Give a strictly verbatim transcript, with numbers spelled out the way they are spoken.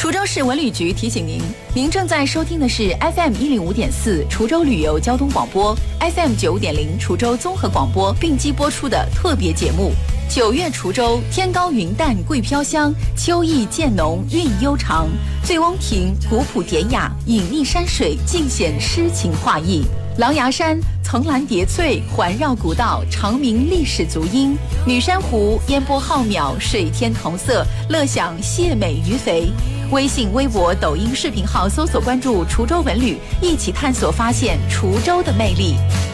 滁州市文旅局提醒您，您正在收听的是 F M 一零五点四滁州旅游交通广播 ，F M 九五点零滁州综合广播并机播出的特别节目。九月滁州，天高云淡桂飘香，秋意渐浓韵悠长。醉翁亭古朴典雅，隐匿山水尽显诗情画意。狼牙山层峦叠翠，环绕古道，长鸣历史足音。女山湖烟波浩渺，水天同色，乐享蟹美鱼肥。微信、微博、抖音视频号搜索关注滁州文旅，一起探索发现滁州的魅力。